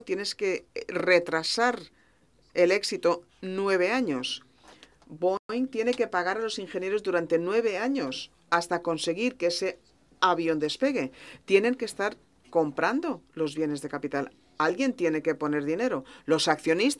tienes que retrasar el éxito 9 años. Boeing tiene que pagar a los ingenieros durante 9 años hasta conseguir que ese avión despegue. Tienen que estar comprando los bienes de capital. Alguien tiene que poner dinero. Los accionistas